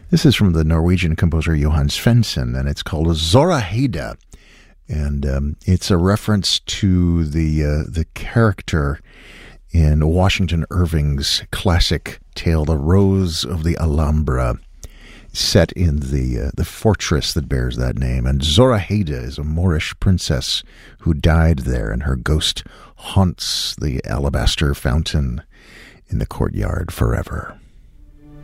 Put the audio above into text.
This is from the Norwegian composer Johan Svensson, and it's called Zoraheda. And it's a reference to the character in Washington Irving's classic tale, The Rose of the Alhambra, set in the fortress that bears that name. And Zoraheda is a Moorish princess who died there, and her ghost haunts the alabaster fountain in the courtyard forever.